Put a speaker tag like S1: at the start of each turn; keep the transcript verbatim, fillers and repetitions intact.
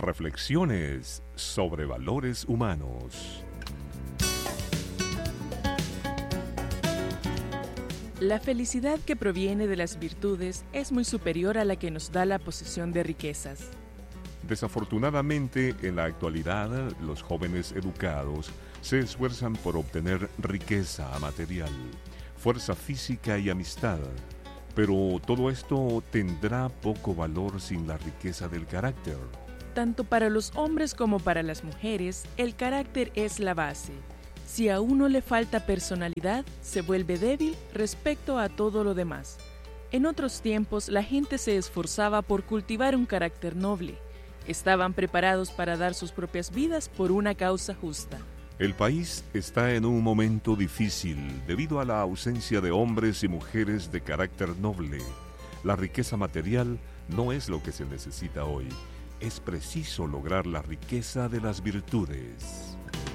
S1: Reflexiones sobre valores humanos.
S2: La felicidad que proviene de las virtudes es muy superior a la que nos da la posesión de riquezas.
S1: Desafortunadamente, en la actualidad, los jóvenes educados se esfuerzan por obtener riqueza material, fuerza física y amistad. Pero todo esto tendrá poco valor sin la riqueza del carácter.
S2: Tanto para los hombres como para las mujeres, el carácter es la base. Si a uno le falta personalidad, se vuelve débil respecto a todo lo demás. En otros tiempos, la gente se esforzaba por cultivar un carácter noble. Estaban preparados para dar sus propias vidas por una causa justa.
S1: El país está en un momento difícil debido a la ausencia de hombres y mujeres de carácter noble. La riqueza material no es lo que se necesita hoy. Es preciso lograr la riqueza de las virtudes.